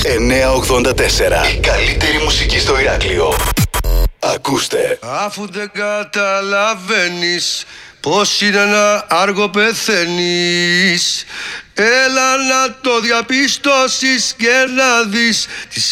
984. Η καλύτερη μουσική στο Ηράκλειο. Ακούστε. Αφού δεν καταλαβαίνεις πως είναι να άργο πεθαίνεις, έλα να το διαπιστώσεις και να δεις τις